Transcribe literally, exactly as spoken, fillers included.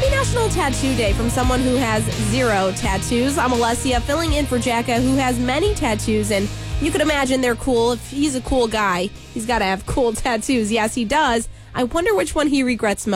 Happy National Tattoo Day from someone who has zero tattoos. I'm Alessia, filling in for Jacka, who has many tattoos, and you could imagine they're cool. If he's a cool guy, he's got to have cool tattoos. Yes, he does. I wonder which one he regrets most.